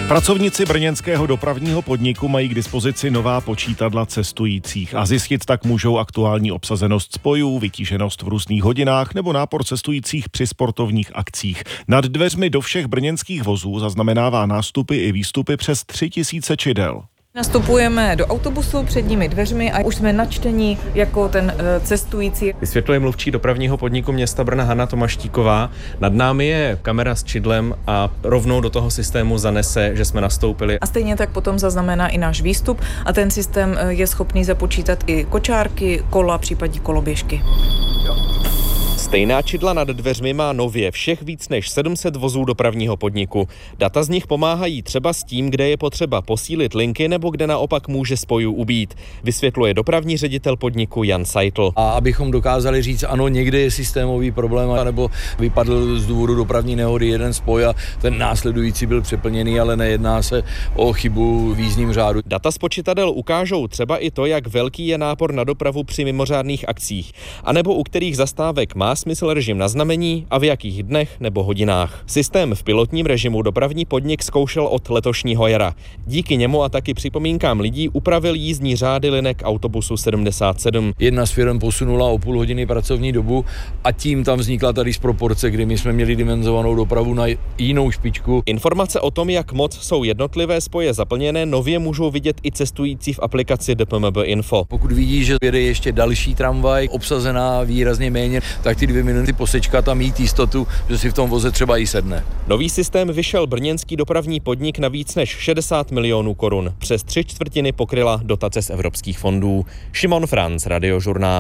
Pracovníci brněnského dopravního podniku mají k dispozici nová počítadla cestujících a zjistit tak můžou aktuální obsazenost spojů, vytíženost v různých hodinách nebo nápor cestujících při sportovních akcích. Nad dveřmi do všech brněnských vozů zaznamenává nástupy i výstupy přes 3000 čidel. Nastupujeme do autobusu předními dveřmi a už jsme načtení jako ten cestující. Vysvětluje mluvčí dopravního podniku města Brna Hana Tomaštíková. Nad námi je kamera s čidlem a rovnou do toho systému zanese, že jsme nastoupili. A stejně tak potom zaznamená i náš výstup a ten systém je schopný započítat i kočárky, kola, případně koloběžky. Stejná čidla nad dveřmi má nově všech víc než 700 vozů dopravního podniku. Data z nich pomáhají třeba s tím, kde je potřeba posílit linky nebo kde naopak může spojů ubýt, vysvětluje dopravní ředitel podniku Jan Seitl. A abychom dokázali říct, ano, někde je systémový problém, nebo vypadl z důvodu dopravní nehody jeden spoj a ten následující byl přeplněný, ale nejedná se o chybu v jízdním řádu. Data z počítadel ukážou třeba i to, jak velký je nápor na dopravu při mimořádných akcích, anebo u kterých zastávek má smysl režim na znamení a v jakých dnech nebo hodinách. Systém v pilotním režimu dopravní podnik zkoušel od letošního jara. Díky němu a taky připomínkám lidí upravil jízdní řády linek autobusu 77. Jedna z firem posunula o půl hodiny pracovní dobu a tím tam vznikla tady disproporce, kdy my jsme měli dimenzovanou dopravu na jinou špičku. Informace o tom, jak moc jsou jednotlivé spoje zaplněné, nově můžou vidět i cestující v aplikaci DPMB Info. Pokud vidí, že jede ještě další tramvaj, obsazená výrazně méně, tak ty 2 minuty posečkat a mít jistotu, že si v tom voze třeba i sedne. Nový systém vyšel brněnský dopravní podnik na víc než 60 milionů korun. Přes 3/4 pokryla dotace z evropských fondů. Šimon Franc, Radiožurnál.